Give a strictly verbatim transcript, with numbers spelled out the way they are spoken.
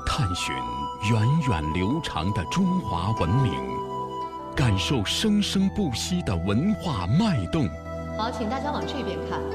探寻源远流长的中华文明，感受生生不息的文化脉动。 好，请大家往这边看。